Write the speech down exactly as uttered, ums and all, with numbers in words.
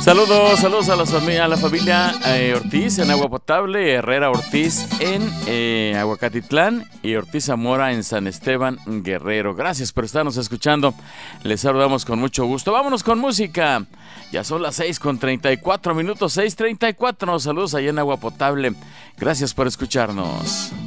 Saludos, saludos a la, fami- a la familia eh, Ortiz en Agua Potable, Herrera Ortiz en eh, Aguacatitlán y Ortiz Zamora en San Esteban Guerrero. Gracias por estarnos escuchando. Les saludamos con mucho gusto. Vámonos con música. Ya son las seis con treinta y cuatro minutos, seis treinta y cuatro. Saludos allá en Agua Potable. Gracias por escucharnos.